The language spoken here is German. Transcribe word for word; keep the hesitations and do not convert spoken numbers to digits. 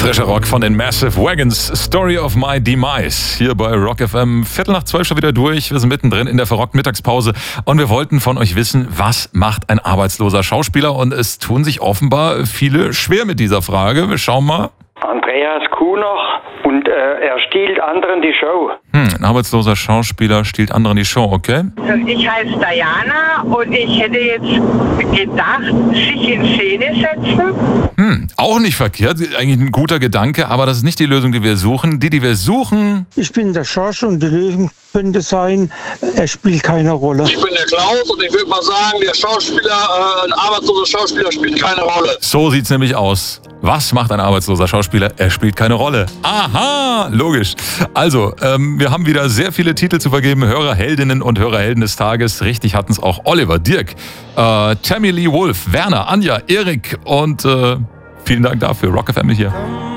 Frischer Rock von den Massive Wagons, Story of My Demise. Hier bei Rock F M, Viertel nach zwölf schon wieder durch. Wir sind mittendrin in der verrockten Mittagspause und wir wollten von euch wissen, was macht ein arbeitsloser Schauspieler? Und es tun sich offenbar viele schwer mit dieser Frage. Wir schauen mal. Andreas Kuhner und äh, er stiehlt anderen die Show. Hm, ein arbeitsloser Schauspieler stiehlt anderen die Show, okay? Ich heiße Diana und ich hätte jetzt gedacht, sich in Szene setzen. Hm, auch nicht verkehrt, eigentlich ein guter Gedanke, aber das ist nicht die Lösung, die wir suchen. Die, die wir suchen... Ich bin der Schorsch und die Lösung könnte sein, er spielt keine Rolle. Ich bin der Klaus und ich würde mal sagen, der Schauspieler, äh, ein arbeitsloser Schauspieler spielt keine Rolle. So sieht's nämlich aus. Was macht ein arbeitsloser Schauspieler? Er spielt keine Rolle. Aha, logisch. Also, ähm, wir haben wieder sehr viele Titel zu vergeben. Hörerheldinnen und Hörerhelden des Tages. Richtig hatten es auch Oliver, Dirk, äh, Tammy Lee Wolf, Werner, Anja, Erik und äh, vielen Dank dafür. Rock F M hier.